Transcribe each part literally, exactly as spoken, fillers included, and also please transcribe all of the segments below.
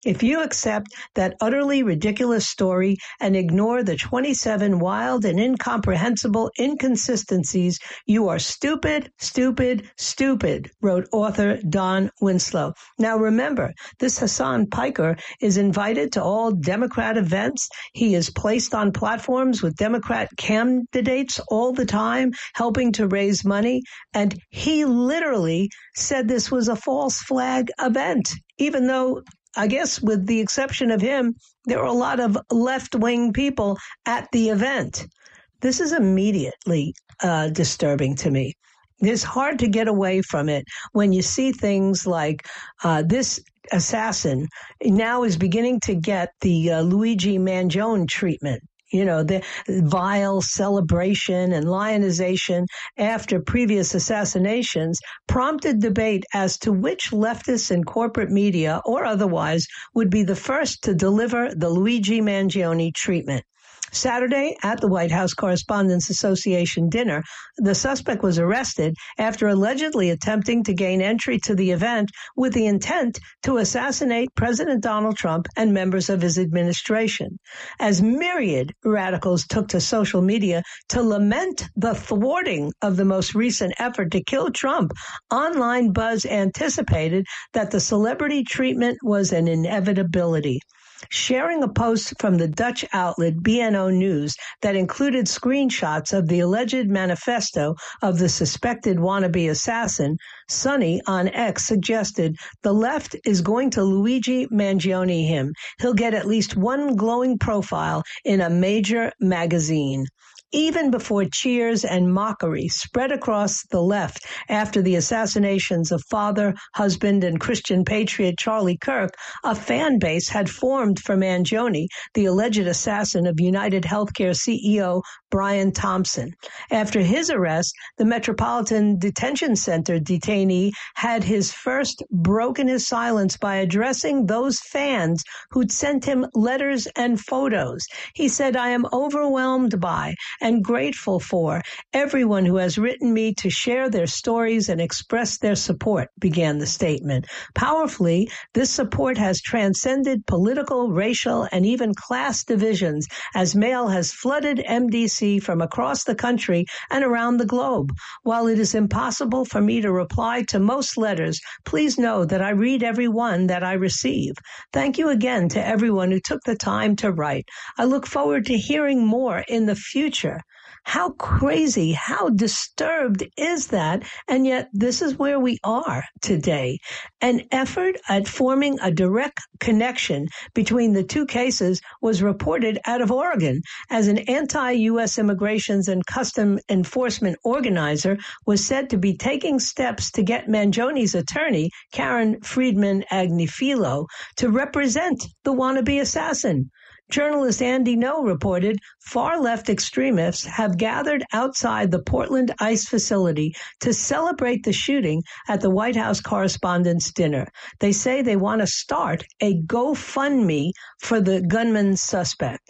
If you accept that utterly ridiculous story and ignore the twenty-seven wild and incomprehensible inconsistencies, you are stupid, stupid, stupid, wrote author Don Winslow. Now remember, this Hassan Piker is invited to all Democrat events. He is placed on platforms with Democrat candidates all the time, helping to raise money. And he literally said this was a false flag event, even though I guess with the exception of him, there were a lot of left-wing people at the event. This is immediately uh, disturbing to me. It's hard to get away from it when you see things like uh, this assassin now is beginning to get the uh, Luigi Mangione treatment. You know, the vile celebration and lionization after previous assassinations prompted debate as to which leftists in corporate media or otherwise would be the first to deliver the Luigi Mangione treatment. Saturday, at the White House Correspondents Association dinner, the suspect was arrested after allegedly attempting to gain entry to the event with the intent to assassinate President Donald Trump and members of his administration. As myriad radicals took to social media to lament the thwarting of the most recent effort to kill Trump, online buzz anticipated that the celebrity treatment was an inevitability. Sharing a post from the Dutch outlet B N O News that included screenshots of the alleged manifesto of the suspected wannabe assassin, Sonny on X suggested the left is going to Luigi Mangione him. He'll get at least one glowing profile in a major magazine. Even before cheers and mockery spread across the left after the assassinations of father, husband, and Christian patriot Charlie Kirk, a fan base had formed for Mangione, the alleged assassin of United Healthcare C E O Brian Thompson. After his arrest, the Metropolitan Detention Center detainee had his first broken his silence by addressing those fans who'd sent him letters and photos. He said, "I am overwhelmed by and grateful for everyone who has written me to share their stories and express their support," began the statement. Powerfully, this support has transcended political, racial, and even class divisions as mail has flooded M D C from across the country and around the globe. While it is impossible for me to reply to most letters, please know that I read every one that I receive. Thank you again to everyone who took the time to write. I look forward to hearing more in the future. How crazy, how disturbed is that? And yet this is where we are today. An effort at forming a direct connection between the two cases was reported out of Oregon as an anti-U S immigrations and custom enforcement organizer was said to be taking steps to get Mangione's attorney, Karen Friedman Agnifilo, to represent the wannabe assassin. Journalist Andy No reported far-left extremists have gathered outside the Portland ICE facility to celebrate the shooting at the White House Correspondents' Dinner. They say they want to start a GoFundMe for the gunman suspect.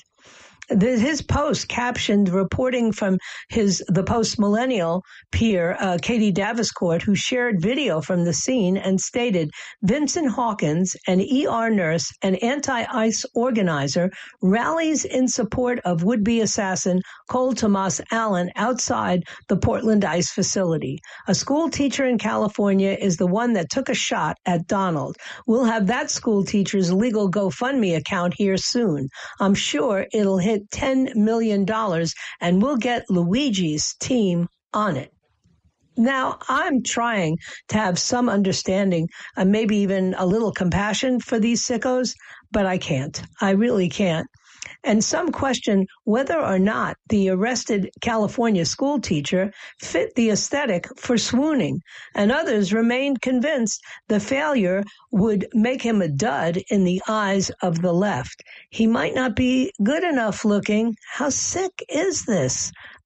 His post captioned reporting from his the post-millennial peer, uh, Katie Daviscourt, who shared video from the scene and stated, Vincent Hawkins, an E R nurse and anti-ICE organizer, rallies in support of would-be assassin Cole Tomas Allen outside the Portland ICE facility. A school teacher in California is the one that took a shot at Donald. We'll have that school teacher's legal GoFundMe account here soon. I'm sure it'll hit ten million dollars, and we'll get Luigi's team on it. Now, I'm trying to have some understanding, and uh, maybe even a little compassion for these sickos, but I can't. I really can't. And some question whether or not the arrested California school teacher fit the aesthetic for swooning, and others remained convinced the failure would make him a dud in the eyes of the left. He might not be good enough looking. How sick is this?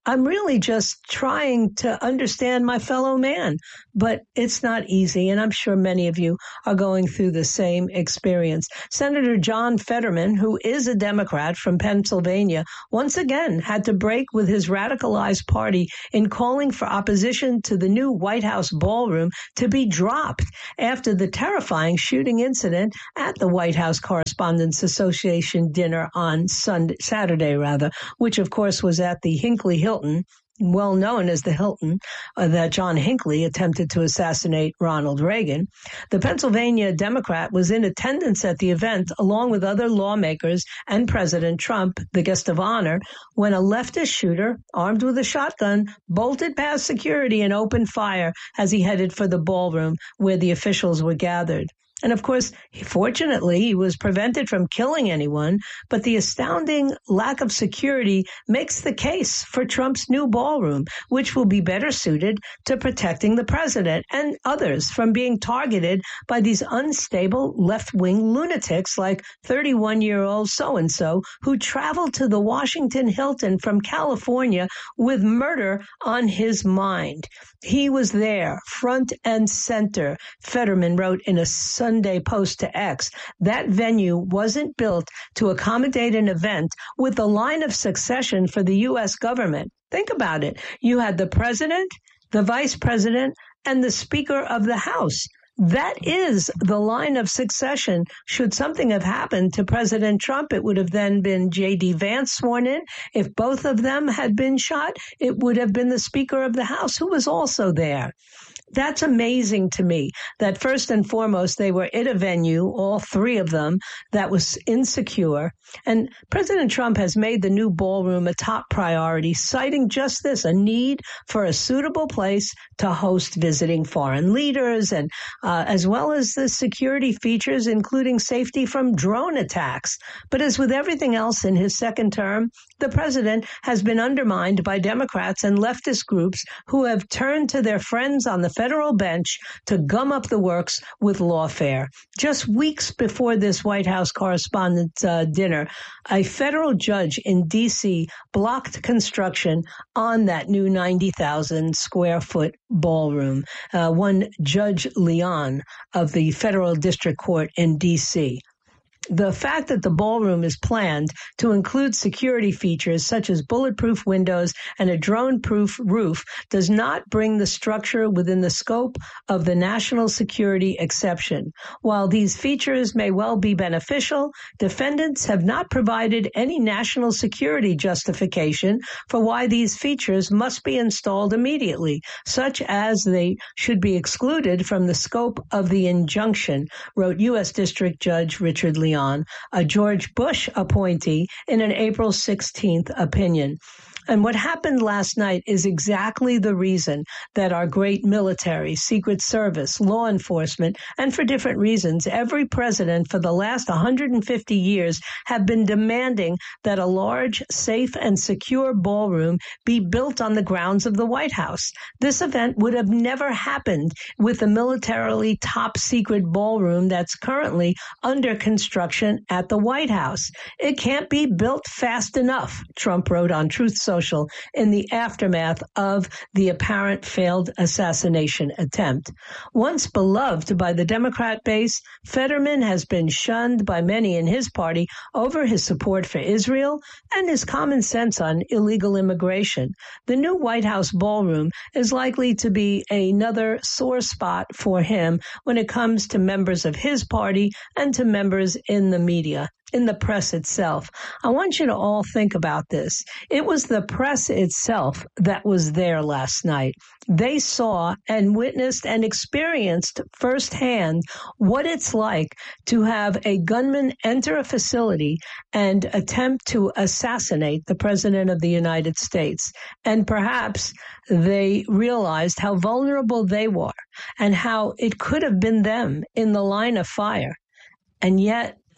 I'm really just trying to understand my fellow man, but it's not easy. And I'm sure many of you are going through the same experience. Senator John Fetterman, who is a Democrat from Pennsylvania, once again had to break with his radicalized party in calling for opposition to the new White House ballroom to be dropped after the terrifying shooting incident at the White House Correspondents Association dinner on Sunday, Saturday, rather, which of course was at the Hinckley Hilton, well known as the Hilton, uh, that John Hinckley attempted to assassinate Ronald Reagan. The Pennsylvania Democrat was in attendance at the event along with other lawmakers and President Trump, the guest of honor, when a leftist shooter armed with a shotgun bolted past security and opened fire as he headed for the ballroom where the officials were gathered. And of course, fortunately, he was prevented from killing anyone, but the astounding lack of security makes the case for Trump's new ballroom, which will be better suited to protecting the president and others from being targeted by these unstable left-wing lunatics like thirty-one-year-old so-and-so who traveled to the Washington Hilton from California with murder on his mind. He was there, front and center, Fetterman wrote in a Sunday post to X. That venue wasn't built to accommodate an event with the line of succession for the U S government. Think about it. You had the president, the vice president, and the Speaker of the House. That is the line of succession. Should something have happened to President Trump, it would have then been J D Vance sworn in. If both of them had been shot, it would have been the Speaker of the House, who was also there. That's amazing to me that first and foremost, they were in a venue, all three of them, that was insecure. And President Trump has made the new ballroom a top priority, citing just this, a need for a suitable place to host visiting foreign leaders, and uh, as well as the security features, including safety from drone attacks. But as with everything else in his second term, the president has been undermined by Democrats and leftist groups who have turned to their friends on the federal bench to gum up the works with lawfare. Just weeks before this White House Correspondents' uh, dinner, a federal judge in D C blocked construction on that new ninety thousand square foot ballroom. Uh, one Judge Leon of the Federal District Court in D C The fact that the ballroom is planned to include security features such as bulletproof windows and a drone-proof roof does not bring the structure within the scope of the national security exception. While these features may well be beneficial, defendants have not provided any national security justification for why these features must be installed immediately, such as they should be excluded from the scope of the injunction, wrote U S District Judge Richard Leon, a George Bush appointee, in an April sixteenth opinion. And what happened last night is exactly the reason that our great military, Secret Service, law enforcement, and for different reasons, every president for the last one hundred fifty years have been demanding that a large, safe, and secure ballroom be built on the grounds of the White House. This event would have never happened with the militarily top-secret ballroom that's currently under construction at the White House. It can't be built fast enough, Trump wrote on Truth Social in the aftermath of the apparent failed assassination attempt. Once beloved by the Democrat base, Fetterman has been shunned by many in his party over his support for Israel and his common sense on illegal immigration. The new White House ballroom is likely to be another sore spot for him when it comes to members of his party and to members in the media, in the press itself. I want you to all think about this. It was the press itself that was there last night. They saw and witnessed and experienced firsthand what it's like to have a gunman enter a facility and attempt to assassinate the President of the United States. And perhaps they realized how vulnerable they were and how it could have been them in the line of fire. And yet,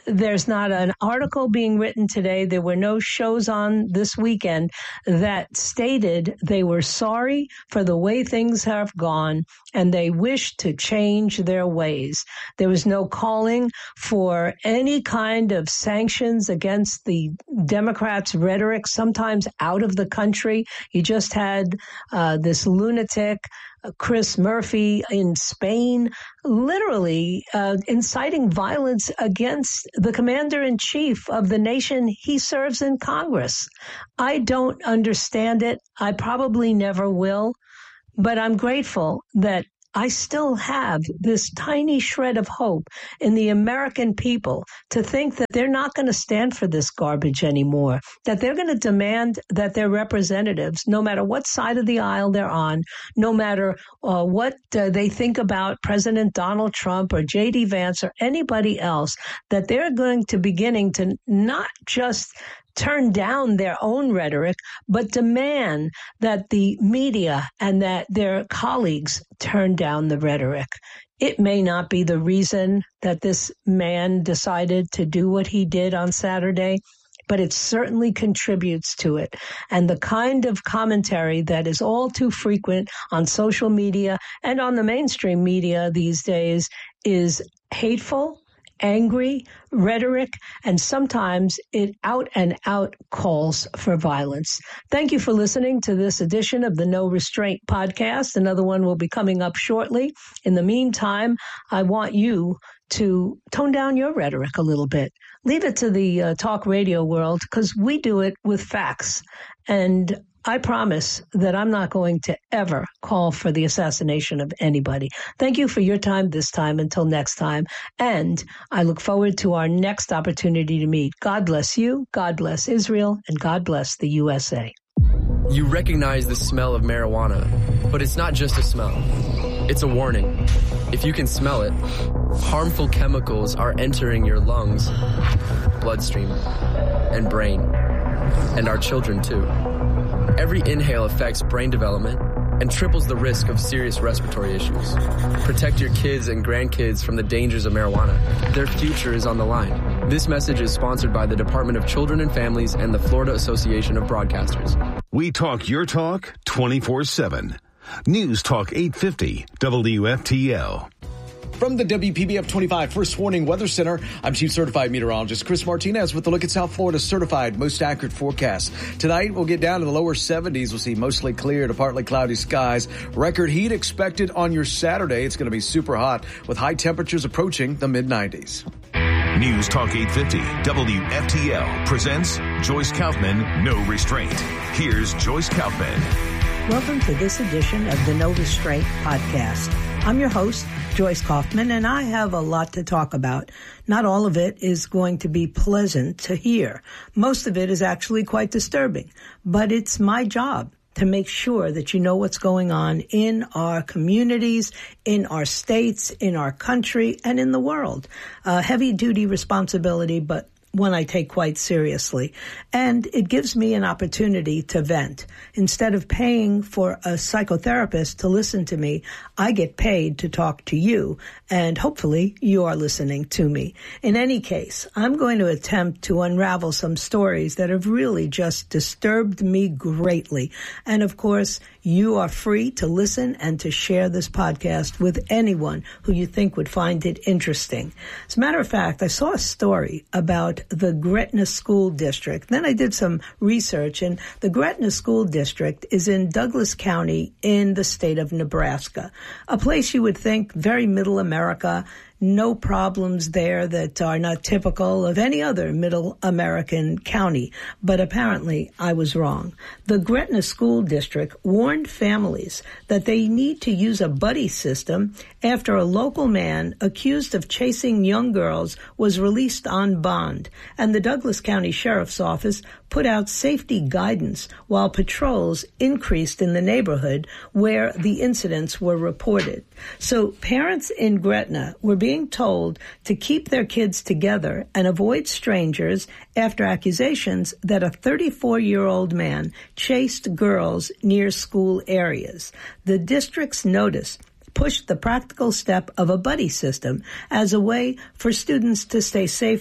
there's not an article being written today. There were no shows on this weekend that stated they were sorry for the way things have gone and they wish to change their ways. There was no calling for any kind of sanctions against the Democrats' rhetoric, sometimes out of the country. You just had uh, this lunatic, Chris Murphy in Spain, literally uh, inciting violence against the commander-in-chief of the nation he serves in Congress. I don't understand it. I probably never will, but I'm grateful that I still have this tiny shred of hope in the American people to think that they're not going to stand for this garbage anymore, that they're going to demand that their representatives, no matter what side of the aisle they're on, no matter uh, what uh, they think about President Donald Trump or J D Vance or anybody else, that they're going to beginning to not just turn down their own rhetoric, but demand that the media and that their colleagues turn down the rhetoric. It may not be the reason that this man decided to do what he did on Saturday, but it certainly contributes to it. And the kind of commentary that is all too frequent on social media and on the mainstream media these days is hateful, angry rhetoric, and sometimes it out and out calls for violence. Thank you for listening to this edition of the No Restraint podcast. Another one will be coming up shortly. In the meantime, I want you to tone down your rhetoric a little bit. Leave it to the uh, talk radio world, because we do it with facts. And I promise that I'm not going to ever call for the assassination of anybody. Thank you for your time this time. Until next time. And I look forward to our next opportunity to meet. God bless you, God bless Israel, and God bless the U S A. You recognize the smell of marijuana, but it's not just a smell. It's a warning. If you can smell it, harmful chemicals are entering your lungs, bloodstream, and brain, and our children too. Every inhale affects brain development and triples the risk of serious respiratory issues. Protect your kids and grandkids from the dangers of marijuana. Their future is on the line. This message is sponsored by the Department of Children and Families and the Florida Association of Broadcasters. We talk your talk twenty-four seven. News Talk eight fifty W F T L. From the W P B F twenty-five First Warning Weather Center, I'm Chief Certified Meteorologist Chris Martinez with a look at South Florida's certified most accurate forecast. Tonight, we'll get down to the lower seventies. We'll see mostly clear to partly cloudy skies. Record heat expected on your Saturday. It's going to be super hot with high temperatures approaching the mid nineties. News Talk eight fifty W F T L presents Joyce Kaufman, No Restraint. Here's Joyce Kaufman. Welcome to this edition of the No Restraint podcast. I'm your host, Joyce Kaufman, and I have a lot to talk about. Not all of it is going to be pleasant to hear. Most of it is actually quite disturbing, but it's my job to make sure that you know what's going on in our communities, in our states, in our country, and in the world. Uh, heavy-duty responsibility, but one I take quite seriously. And it gives me an opportunity to vent. Instead of paying for a psychotherapist to listen to me, I get paid to talk to you, and hopefully you are listening to me. In any case, I'm going to attempt to unravel some stories that have really just disturbed me greatly. And of course, you are free to listen and to share this podcast with anyone who you think would find it interesting. As a matter of fact, I saw a story about the Gretna School District. Then I did some research, and the Gretna School District is in Douglas County in the state of Nebraska, a place you would think very middle America. No problems there that are not typical of any other middle American county. But apparently I was wrong. The Gretna School District warned families that they need to use a buddy system after a local man accused of chasing young girls was released on bond. And the Douglas County Sheriff's Office put out safety guidance while patrols increased in the neighborhood where the incidents were reported. So parents in Gretna were being told to keep their kids together and avoid strangers after accusations that a thirty-four-year-old man chased girls near school areas. The district's notice pushed the practical step of a buddy system as a way for students to stay safer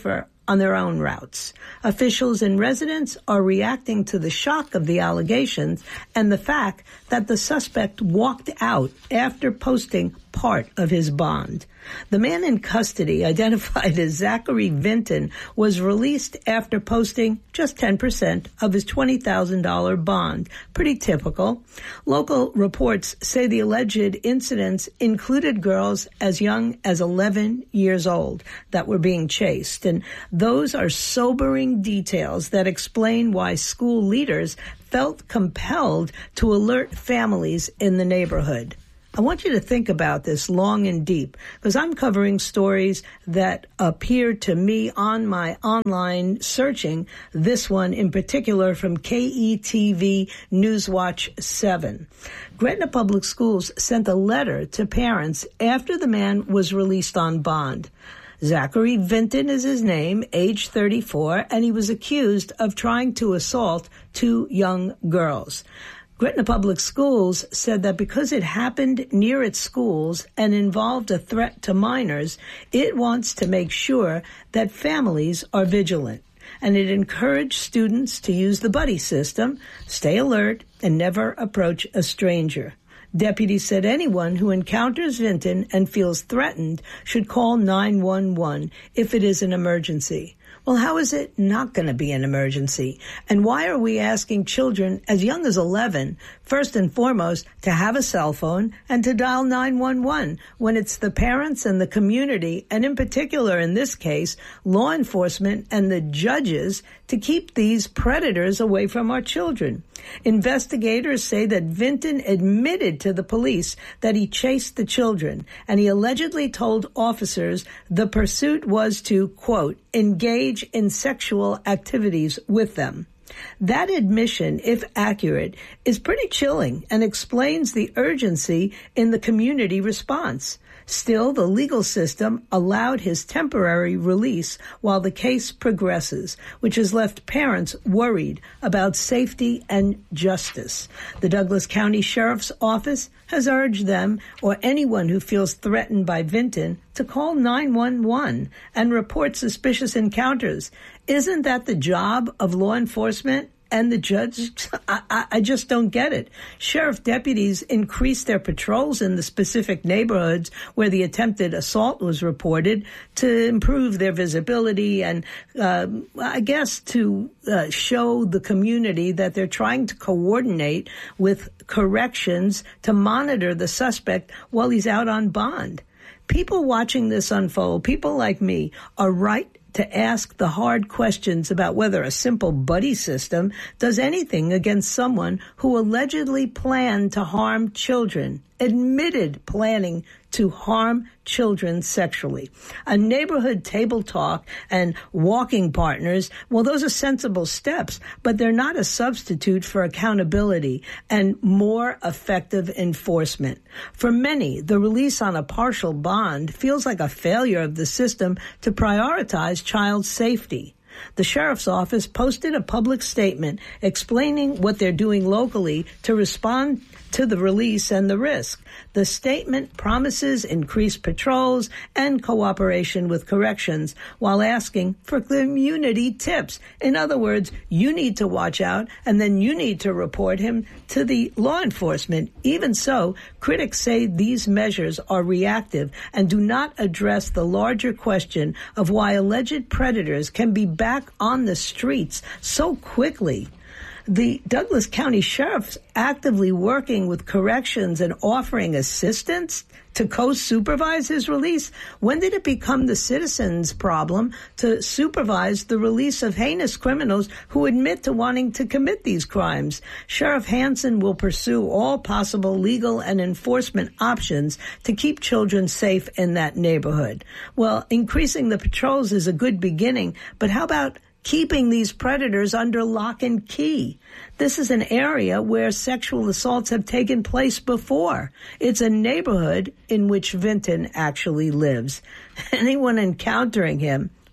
on their own routes. Officials and residents are reacting to the shock of the allegations and the fact that the suspect walked out after posting part of his bond. The man in custody, identified as Zachary Vinton, was released after posting just ten percent of his twenty thousand dollars bond. Pretty typical. Local reports say the alleged incidents included girls as young as eleven years old that were being chased. And those are sobering details that explain why school leaders felt compelled to alert families in the neighborhood. I want you to think about this long and deep, because I'm covering stories that appear to me on my online searching, this one in particular from K E T V Newswatch seven. Gretna Public Schools sent a letter to parents after the man was released on bond. Zachary Vinton is his name, age thirty-four, and he was accused of trying to assault two young girls. Gretna Public Schools said that because it happened near its schools and involved a threat to minors, it wants to make sure that families are vigilant. And it encouraged students to use the buddy system, stay alert, and never approach a stranger. Deputies said anyone who encounters Vinton and feels threatened should call nine one one if it is an emergency. Well, how is it not going to be an emergency? And why are we asking children as young as eleven, first and foremost, to have a cell phone and to dial nine one one when it's the parents and the community, and in particular in this case, law enforcement and the judges, to keep these predators away from our children? Investigators say that Vinton admitted to the police that he chased the children, and he allegedly told officers the pursuit was to, quote, engage in sexual activities with them. That admission, if accurate, is pretty chilling and explains the urgency in the community response. Still, the legal system allowed his temporary release while the case progresses, which has left parents worried about safety and justice. The Douglas County Sheriff's Office has urged them or anyone who feels threatened by Vinton to call nine one one and report suspicious encounters. Isn't that the job of law enforcement? And the judge, I, I, I just don't get it. Sheriff deputies increased their patrols in the specific neighborhoods where the attempted assault was reported to improve their visibility and, uh, I guess, to uh, show the community that they're trying to coordinate with corrections to monitor the suspect while he's out on bond. People watching this unfold, people like me, are right to ask the hard questions about whether a simple buddy system does anything against someone who allegedly planned to harm children, admitted planning to harm children sexually. A neighborhood table talk and walking partners, well, those are sensible steps, but they're not a substitute for accountability and more effective enforcement. For many, the release on a partial bond feels like a failure of the system to prioritize child safety. The sheriff's office posted a public statement explaining what they're doing locally to respond to the release and the risk. The statement promises increased patrols and cooperation with corrections while asking for community tips. In other words, you need to watch out and then you need to report him to the law enforcement. Even so, critics say these measures are reactive and do not address the larger question of why alleged predators can be back on the streets so quickly. The Douglas County Sheriff's actively working with corrections and offering assistance to co-supervise his release. When did it become the citizens' problem to supervise the release of heinous criminals who admit to wanting to commit these crimes? Sheriff Hansen will pursue all possible legal and enforcement options to keep children safe in that neighborhood. Well, increasing the patrols is a good beginning, but how about keeping these predators under lock and key? This is an area where sexual assaults have taken place before. It's a neighborhood in which Vinton actually lives. Anyone encountering him,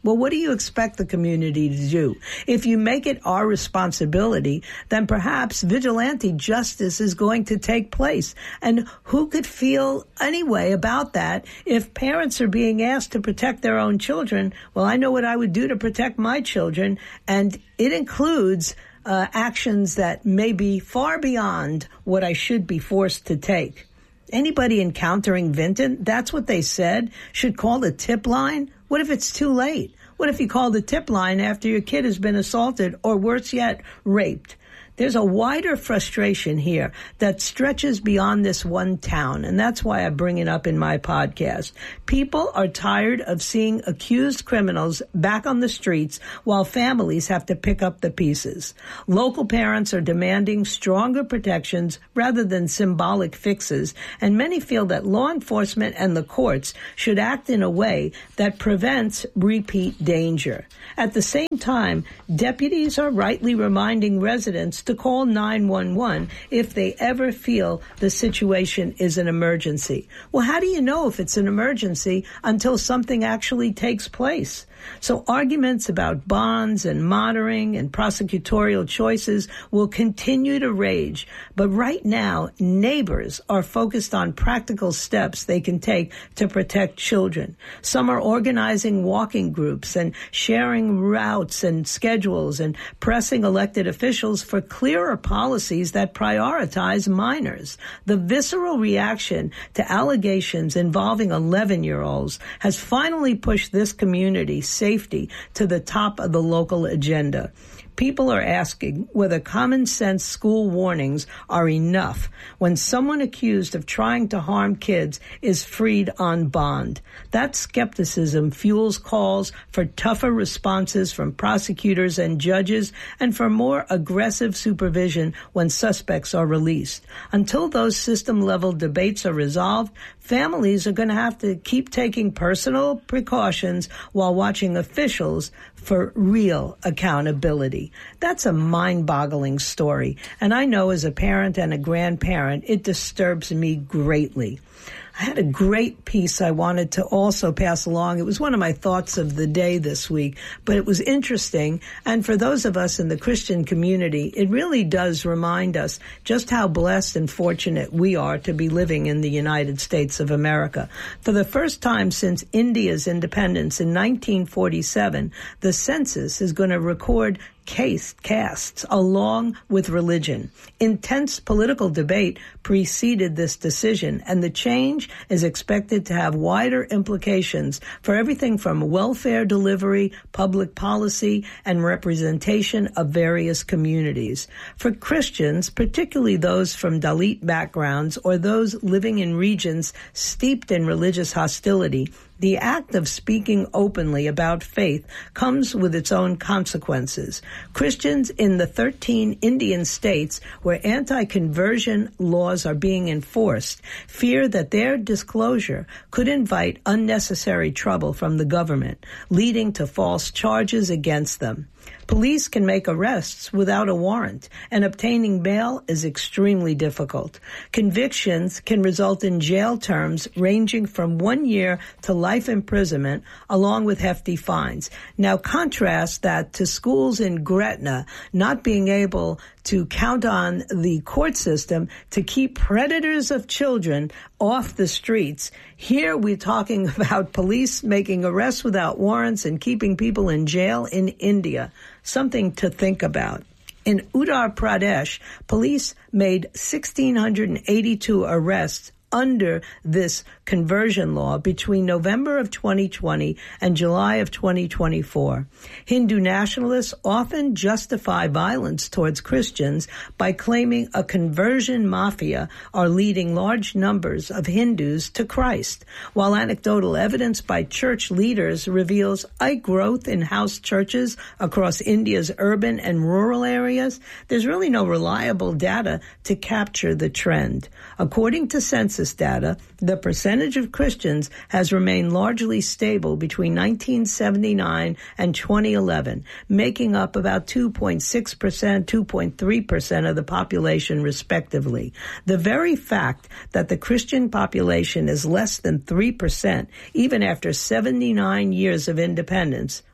Well, what do you expect the community to do? If you make it our responsibility, then perhaps vigilante justice is going to take place. And who could feel any way about that if parents are being asked to protect their own children? Well, I know what I would do to protect my children, and it includes uh, actions that may be far beyond what I should be forced to take. Anybody encountering Vinton, that's what they said, should call the tip line? What if it's too late? What if you call the tip line after your kid has been assaulted or, worse yet, raped? There's a wider frustration here that stretches beyond this one town, and that's why I bring it up in my podcast. People are tired of seeing accused criminals back on the streets while families have to pick up the pieces. Local parents are demanding stronger protections rather than symbolic fixes, and many feel that law enforcement and the courts should act in a way that prevents repeat danger. At the same time, deputies are rightly reminding residents to call nine one one if they ever feel the situation is an emergency. Well, how do you know if it's an emergency until something actually takes place? So arguments about bonds and monitoring and prosecutorial choices will continue to rage. But right now, neighbors are focused on practical steps they can take to protect children. Some are organizing walking groups and sharing routes and schedules and pressing elected officials for clearer policies that prioritize minors. The visceral reaction to allegations involving eleven-year-olds has finally pushed this community safety to the top of the local agenda. People are asking whether common sense school warnings are enough when someone accused of trying to harm kids is freed on bond. That skepticism fuels calls for tougher responses from prosecutors and judges and for more aggressive supervision when suspects are released. Until those system-level debates are resolved, families are going to have to keep taking personal precautions while watching officials for real accountability. That's a mind-boggling story, and I know as a parent and a grandparent, it disturbs me greatly. I had a great piece I wanted to also pass along. It was one of my thoughts of the day this week, but it was interesting. And for those of us in the Christian community, it really does remind us just how blessed and fortunate we are to be living in the United States of America. For the first time since India's independence in nineteen forty-seven, the census is going to record caste castes along with religion. Intense political debate preceded this decision, and the change is expected to have wider implications for everything from welfare delivery, public policy, and representation of various communities. For Christians, particularly those from Dalit backgrounds or those living in regions steeped in religious hostility, the act of speaking openly about faith comes with its own consequences. Christians in the thirteen Indian states where anti-conversion laws are being enforced fear that their disclosure could invite unnecessary trouble from the government, leading to false charges against them. Police can make arrests without a warrant, and obtaining bail is extremely difficult. Convictions can result in jail terms ranging from one year to life imprisonment, along with hefty fines. Now contrast that to schools in Gretna not being able to count on the court system to keep predators of children off the streets. Here we're talking about police making arrests without warrants and keeping people in jail in India. Something to think about. In Uttar Pradesh, police made one thousand six hundred eighty-two arrests under this conversion law between November of twenty twenty and July of twenty twenty-four. Hindu nationalists often justify violence towards Christians by claiming a conversion mafia are leading large numbers of Hindus to Christ, while anecdotal evidence by church leaders reveals a growth in house churches across India's urban and rural areas. There's really no reliable data to capture the trend. According to census data, the percentage of Christians has remained largely stable between nineteen seventy-nine and twenty eleven, making up about two point six percent, two point three percent of the population respectively. The very fact that the Christian population is less than three percent, even after seventy-nine years of independence,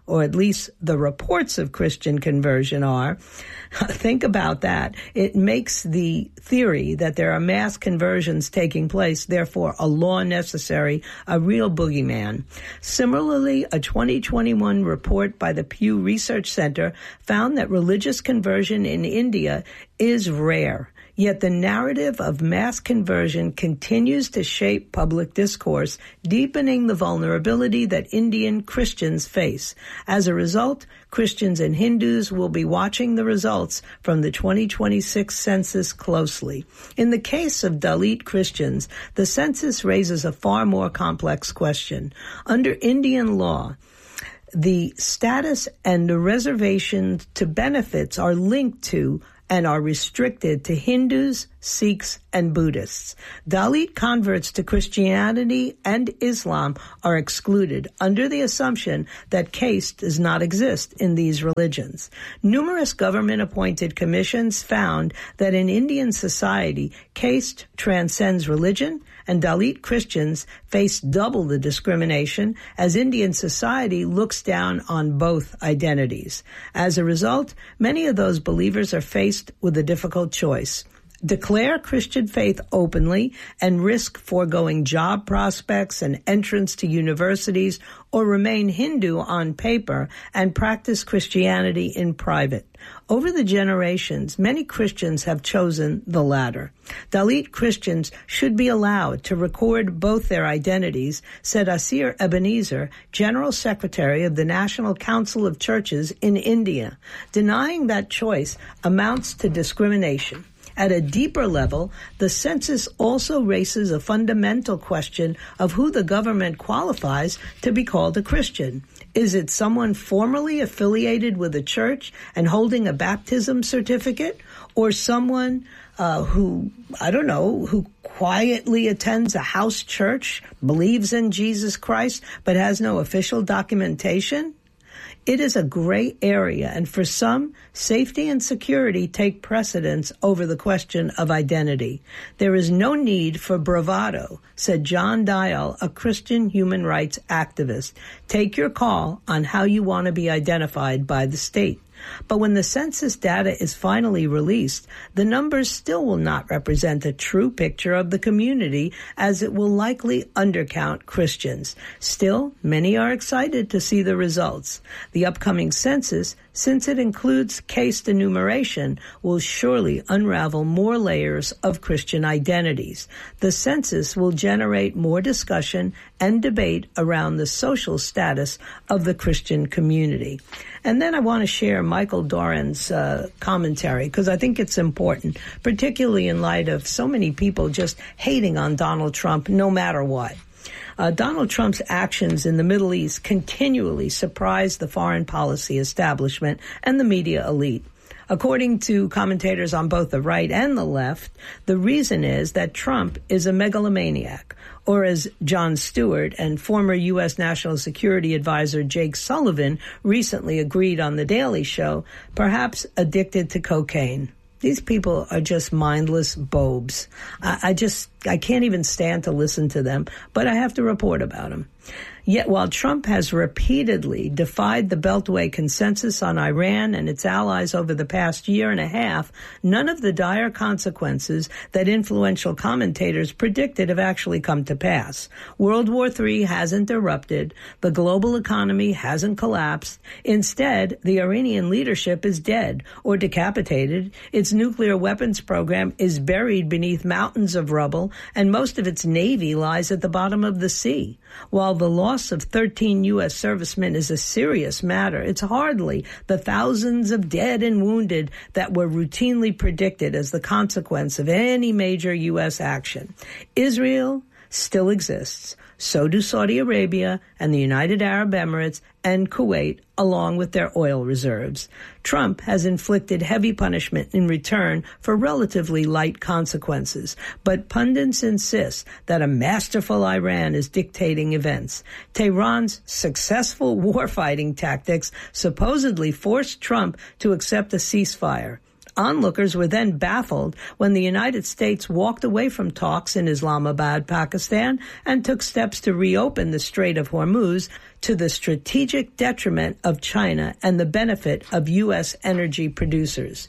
or at least the reports of Christian conversion are. Think about that. It makes the theory that there are mass conversions taking place, therefore a law necessary, a real boogeyman. Similarly, a twenty twenty-one report by the Pew Research Center found that religious conversion in India is rare. Yet the narrative of mass conversion continues to shape public discourse, deepening the vulnerability that Indian Christians face. As a result, Christians and Hindus will be watching the results from the twenty twenty-six census closely. In the case of Dalit Christians, the census raises a far more complex question. Under Indian law, the status and the reservation to benefits are linked to and are restricted to Hindus, Sikhs, and Buddhists. Dalit converts to Christianity and Islam are excluded under the assumption that caste does not exist in these religions. Numerous government-appointed commissions found that in Indian society, caste transcends religion, and Dalit Christians face double the discrimination as Indian society looks down on both identities. As a result, many of those believers are faced with a difficult choice. Declare Christian faith openly and risk foregoing job prospects and entrance to universities, or remain Hindu on paper and practice Christianity in private. Over the generations, many Christians have chosen the latter. Dalit Christians should be allowed to record both their identities, said Asir Ebenezer, General Secretary of the National Council of Churches in India. Denying that choice amounts to discrimination. At a deeper level, the census also raises a fundamental question of who the government qualifies to be called a Christian. Is it someone formerly affiliated with a church and holding a baptism certificate, or someone uh, who, I don't know, who quietly attends a house church, believes in Jesus Christ, but has no official documentation? It is a gray area, and for some, safety and security take precedence over the question of identity. There is no need for bravado, said John Dial, a Christian human rights activist. Take your call on how you want to be identified by the state. But when the census data is finally released, the numbers still will not represent a true picture of the community, as it will likely undercount Christians. Still, many are excited to see the results. The upcoming census, since it includes caste enumeration, will surely unravel more layers of Christian identities. The census will generate more discussion and debate around the social status of the Christian community. And then I want to share Michael Doran's uh, commentary, because I think it's important, particularly in light of so many people just hating on Donald Trump no matter what. Uh, Donald Trump's actions in the Middle East continually surprise the foreign policy establishment and the media elite. According to commentators on both the right and the left, the reason is that Trump is a megalomaniac, or as Jon Stewart and former U S National Security Advisor Jake Sullivan recently agreed on The Daily Show, perhaps addicted to cocaine. These people are just mindless bobes. I, I just, I can't even stand to listen to them, but I have to report about them. Yet while Trump has repeatedly defied the Beltway consensus on Iran and its allies over the past year and a half, none of the dire consequences that influential commentators predicted have actually come to pass. World War Three hasn't erupted. The global economy hasn't collapsed. Instead, the Iranian leadership is dead or decapitated. Its nuclear weapons program is buried beneath mountains of rubble, and most of its navy lies at the bottom of the sea. While the loss of thirteen U S servicemen is a serious matter, it's hardly the thousands of dead and wounded that were routinely predicted as the consequence of any major U S action. Israel still exists. So do Saudi Arabia and the United Arab Emirates and Kuwait, along with their oil reserves. Trump has inflicted heavy punishment in return for relatively light consequences, but pundits insist that a masterful Iran is dictating events. Tehran's successful warfighting tactics supposedly forced Trump to accept a ceasefire. Onlookers were then baffled when the United States walked away from talks in Islamabad, Pakistan, and took steps to reopen the Strait of Hormuz to the strategic detriment of China and the benefit of U S energy producers.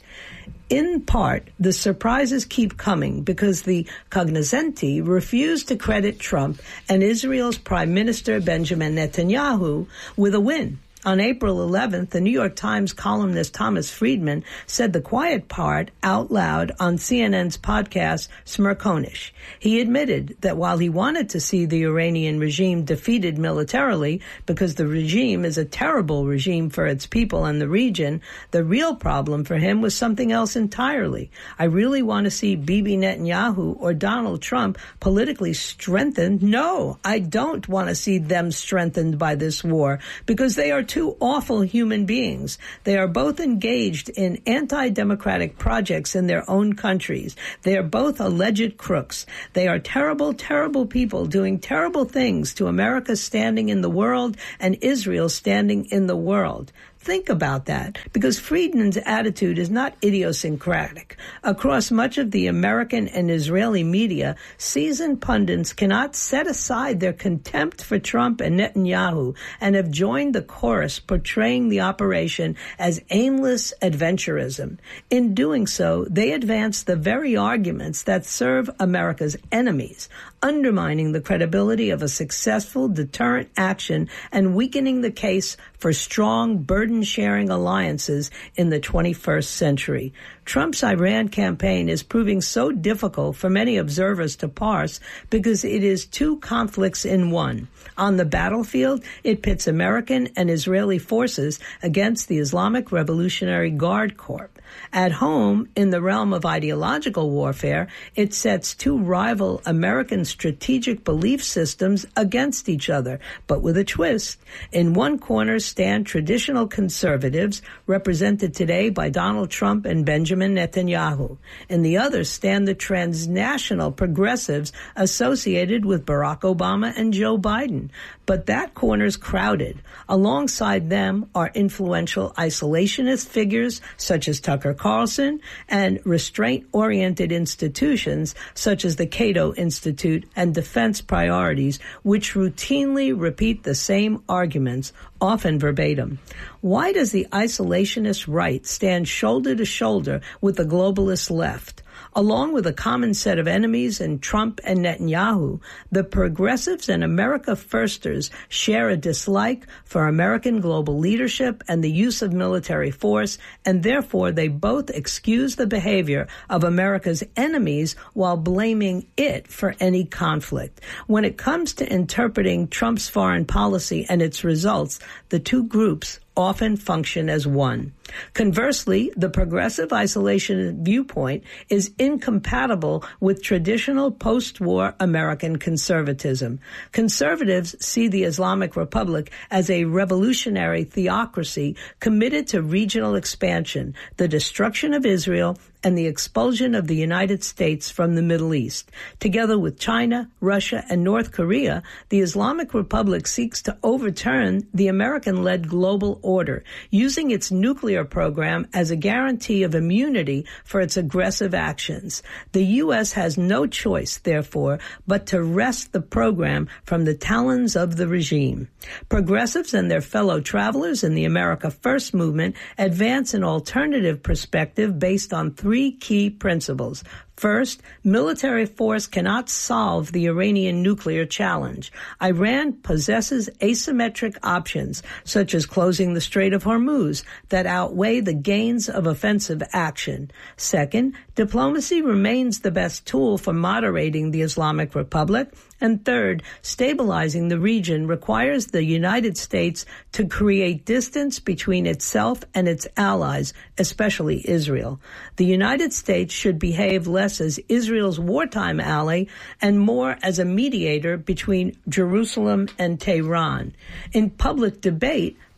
In part, the surprises keep coming because the cognoscenti refused to credit Trump and Israel's Prime Minister Benjamin Netanyahu with a win. On April eleventh, the New York Times columnist Thomas Friedman said the quiet part out loud on C N N's podcast Smerconish. He admitted that while he wanted to see the Iranian regime defeated militarily because the regime is a terrible regime for its people and the region, the real problem for him was something else entirely. I really want to see Bibi Netanyahu or Donald Trump politically strengthened. No, I don't want to see them strengthened by this war because they are two awful human beings. They are both engaged in anti-democratic projects in their own countries. They are both alleged crooks. They are terrible, terrible people doing terrible things to America standing in the world and Israel standing in the world. Think about that, because Friedman's attitude is not idiosyncratic. Across much of the American and Israeli media, seasoned pundits cannot set aside their contempt for Trump and Netanyahu and have joined the chorus portraying the operation as aimless adventurism. In doing so, they advance the very arguments that serve America's enemies, undermining the credibility of a successful deterrent action and weakening the case for strong burden-sharing alliances in the twenty-first century. Trump's Iran campaign is proving so difficult for many observers to parse because it is two conflicts in one. On the battlefield, it pits American and Israeli forces against the Islamic Revolutionary Guard Corps. At home, in the realm of ideological warfare, it sets two rival American strategic belief systems against each other, but with a twist. In one corner stand traditional conservatives, represented today by Donald Trump and Benjamin Netanyahu. In the other stand the transnational progressives associated with Barack Obama and Joe Biden. But that corner's crowded. Alongside them are influential isolationist figures such as Tucker Carlson and restraint-oriented institutions such as the Cato Institute and Defense Priorities, which routinely repeat the same arguments, often verbatim. Why does the isolationist right stand shoulder to shoulder with the globalist left? Along with a common set of enemies in Trump and Netanyahu, the progressives and America Firsters share a dislike for American global leadership and the use of military force, and therefore they both excuse the behavior of America's enemies while blaming it for any conflict. When it comes to interpreting Trump's foreign policy and its results, the two groups often function as one. Conversely, the progressive isolation viewpoint is incompatible with traditional post-war American conservatism. Conservatives see the Islamic Republic as a revolutionary theocracy committed to regional expansion, the destruction of Israel, and the expulsion of the United States from the Middle East. Together with China, Russia, and North Korea, the Islamic Republic seeks to overturn the American-led global order, using its nuclear program as a guarantee of immunity for its aggressive actions. The U S has no choice, therefore, but to wrest the program from the talons of the regime. Progressives and their fellow travelers in the America First movement advance an alternative perspective based on three key principles. First, military force cannot solve the Iranian nuclear challenge. Iran possesses asymmetric options, such as closing the Strait of Hormuz, that outweigh the gains of offensive action. Second, diplomacy remains the best tool for moderating the Islamic Republic. And third, stabilizing the region requires the United States to create distance between itself and its allies, especially Israel. The United States should behave less as Israel's wartime ally and more as a mediator between Jerusalem and Tehran. In public debate,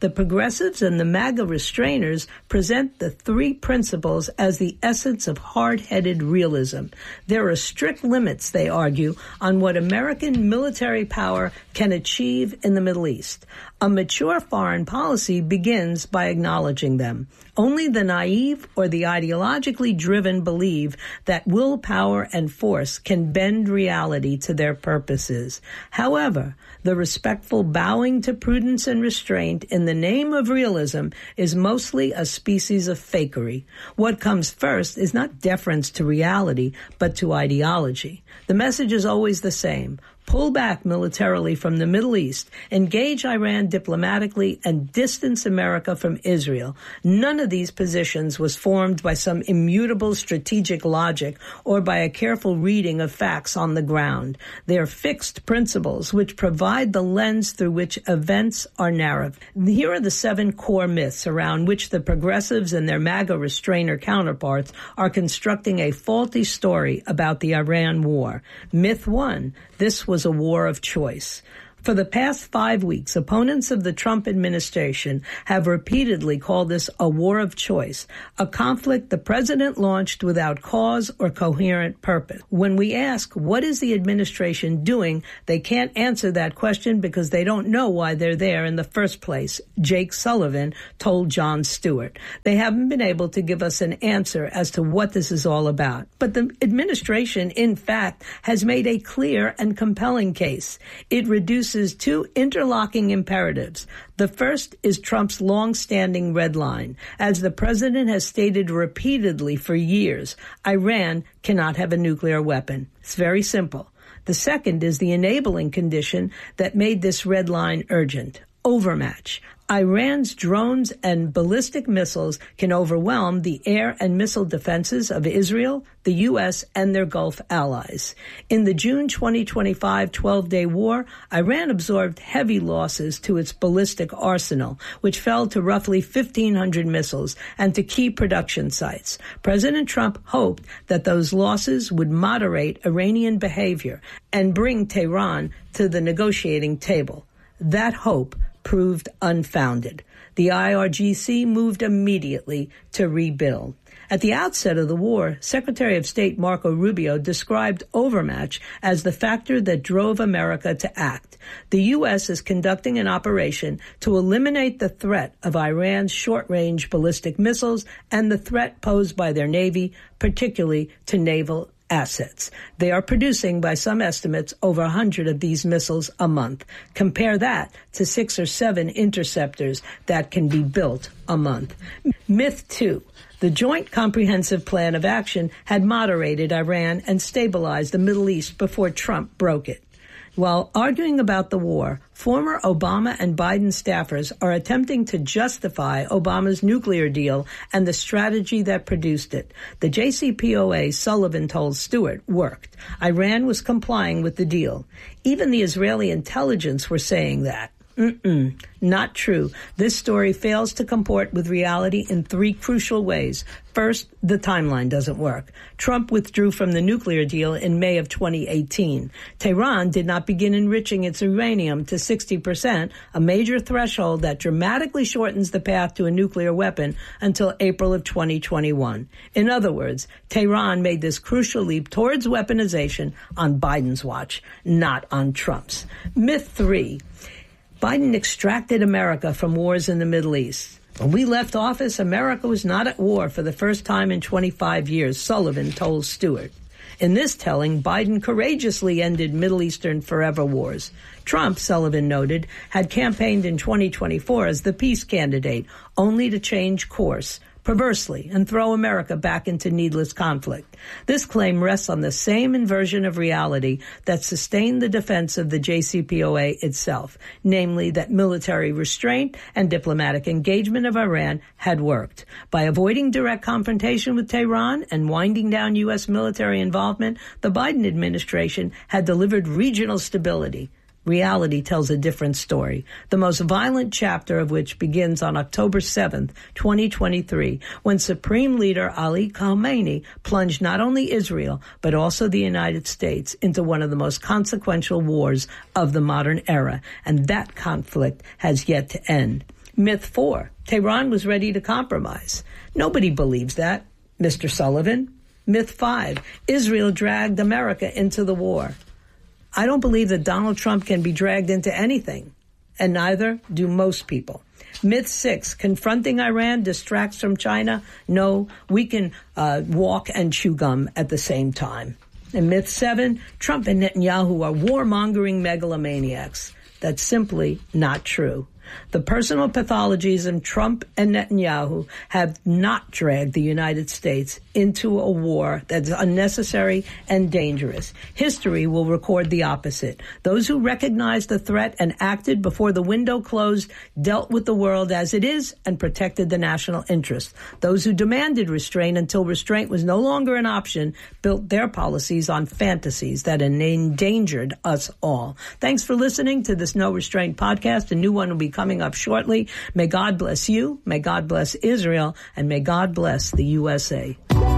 The progressives and the MAGA restrainers present the three principles as the essence of hard-headed realism. There are strict limits, they argue, on what American military power can achieve in the Middle East. A mature foreign policy begins by acknowledging them. Only the naive or the ideologically driven believe that willpower and force can bend reality to their purposes. However, the respectful bowing to prudence and restraint in the name of realism is mostly a species of fakery. What comes first is not deference to reality, but to ideology. The message is always the same. Pull back militarily from the Middle East, engage Iran diplomatically, and distance America from Israel. None of these positions was formed by some immutable strategic logic or by a careful reading of facts on the ground. They are fixed principles which provide the lens through which events are narrated. Here are the seven core myths around which the progressives and their MAGA restrainer counterparts are constructing a faulty story about the Iran war. Myth one, this was a war of choice. For the past five weeks, opponents of the Trump administration have repeatedly called this a war of choice, a conflict the president launched without cause or coherent purpose. When we ask, what is the administration doing, they can't answer that question because they don't know why they're there in the first place, Jake Sullivan told Jon Stewart. They haven't been able to give us an answer as to what this is all about. But the administration, in fact, has made a clear and compelling case. It reduces two interlocking imperatives. The first is Trump's long-standing red line. As the president has stated repeatedly for years, Iran cannot have a nuclear weapon. It's very simple. The second is the enabling condition that made this red line urgent. Overmatch. Iran's drones and ballistic missiles can overwhelm the air and missile defenses of Israel, the U S, and their Gulf allies. In the June twenty twenty-five twelve-day war, Iran absorbed heavy losses to its ballistic arsenal, which fell to roughly fifteen hundred missiles and to key production sites. President Trump hoped that those losses would moderate Iranian behavior and bring Tehran to the negotiating table. That hope proved unfounded. The I R G C moved immediately to rebuild. At the outset of the war, Secretary of State Marco Rubio described overmatch as the factor that drove America to act. The U S is conducting an operation to eliminate the threat of Iran's short-range ballistic missiles and the threat posed by their Navy, particularly to naval assets. They are producing, by some estimates, over one hundred of these missiles a month. Compare that to six or seven interceptors that can be built a month. Myth two. The Joint Comprehensive Plan of Action had moderated Iran and stabilized the Middle East before Trump broke it. While arguing about the war, former Obama and Biden staffers are attempting to justify Obama's nuclear deal and the strategy that produced it. The J C P O A, Sullivan told Stewart, worked. Iran was complying with the deal. Even the Israeli intelligence were saying that. Mm-mm, not true. This story fails to comport with reality in three crucial ways. First, the timeline doesn't work. Trump withdrew from the nuclear deal in May of twenty eighteen. Tehran did not begin enriching its uranium to sixty percent, a major threshold that dramatically shortens the path to a nuclear weapon, until April of twenty twenty-one. In other words, Tehran made this crucial leap towards weaponization on Biden's watch, not on Trump's. Myth three. Biden extracted America from wars in the Middle East. When we left office, America was not at war for the first time in twenty-five years, Sullivan told Stewart. In this telling, Biden courageously ended Middle Eastern forever wars. Trump, Sullivan noted, had campaigned in twenty twenty-four as the peace candidate, only to change course, perversely, and throw America back into needless conflict. This claim rests on the same inversion of reality that sustained the defense of the J C P O A itself, namely that military restraint and diplomatic engagement of Iran had worked. By avoiding direct confrontation with Tehran and winding down U S military involvement, the Biden administration had delivered regional stability. Reality tells a different story, the most violent chapter of which begins on October seventh, twenty twenty-three, when Supreme Leader Ali Khamenei plunged not only Israel, but also the United States into one of the most consequential wars of the modern era. And that conflict has yet to end. Myth four, Tehran was ready to compromise. Nobody believes that, Mister Sullivan. Myth five, Israel dragged America into the war. I don't believe that Donald Trump can be dragged into anything, and neither do most people. Myth six, confronting Iran distracts from China. No, we can uh, walk and chew gum at the same time. And myth seven, Trump and Netanyahu are warmongering megalomaniacs. That's simply not true. The personal pathologies of Trump and Netanyahu have not dragged the United States into a war that's unnecessary and dangerous. History will record the opposite. Those who recognized the threat and acted before the window closed dealt with the world as it is and protected the national interest. Those who demanded restraint until restraint was no longer an option built their policies on fantasies that endangered us all. Thanks for listening to this No Restraint podcast. A new one will be coming up shortly. May God bless you, may God bless Israel, and may God bless the U S A.